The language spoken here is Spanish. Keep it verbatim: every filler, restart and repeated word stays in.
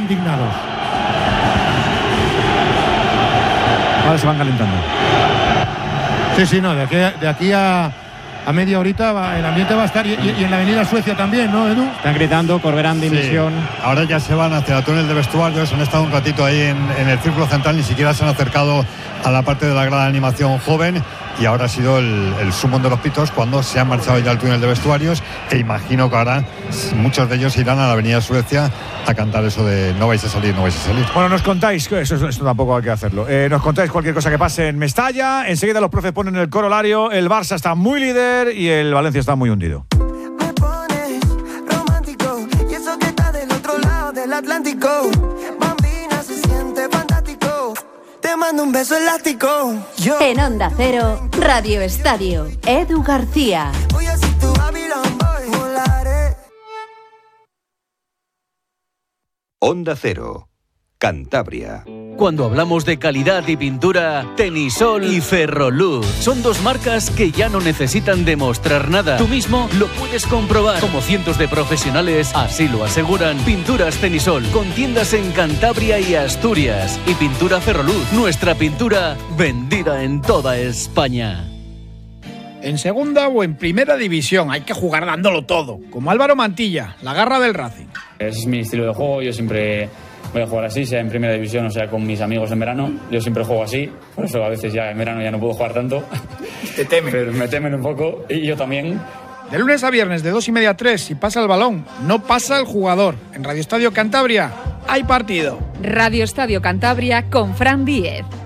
indignados. Ahora se van calentando. Sí, sí, no, de aquí, de aquí a, a media horita va, el ambiente va a estar, y, y en la avenida Suecia también, ¿no, Edu? Están gritando, corberán dimisión. Sí. Ahora ya se van hacia el túnel de vestuarios, han estado un ratito ahí en, en el círculo central, ni siquiera se han acercado a la parte de la gran animación joven, y ahora ha sido el, el sumón de los pitos cuando se han marchado ya al túnel de vestuarios, e imagino que ahora muchos de ellos irán a la avenida Suecia a cantar eso de no vais a salir, no vais a salir. Bueno, nos contáis, eso, eso tampoco hay que hacerlo, eh, nos contáis cualquier cosa que pase en Mestalla. Enseguida los profes ponen el corolario. El Barça está muy líder y el Valencia está muy hundido. Me pones romántico y eso que está del otro lado del Atlántico. Bambina, se siente fantástico. Te mando un beso elástico. Yo. En Onda Cero, Radio Estadio, Edu García. Voy a ser tu Babylon Boy. Volaré. Onda Cero, Cantabria. Cuando hablamos de calidad y pintura, Tenisol y Ferroluz son dos marcas que ya no necesitan demostrar nada. Tú mismo lo puedes comprobar, como cientos de profesionales así lo aseguran. Pinturas Tenisol, con tiendas en Cantabria y Asturias. Y pintura Ferroluz, nuestra pintura vendida en toda España. En segunda o en primera división hay que jugar dándolo todo, como Álvaro Mantilla, la garra del Racing. Es mi estilo de juego, yo siempre voy a jugar así, sea en primera división o sea con mis amigos en verano. Yo siempre juego así, por eso a veces ya en verano ya no puedo jugar tanto. Te temen. Pero me temen un poco y yo también. De lunes a viernes de dos y media a tres, si pasa el balón, no pasa el jugador. En Radio Estadio Cantabria hay partido. Radio Estadio Cantabria con Fran Díez.